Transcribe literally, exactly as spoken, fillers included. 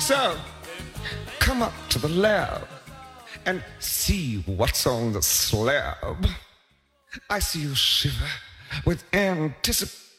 So, come up to the lab and see what's on the slab. I see you shiver with anticipation.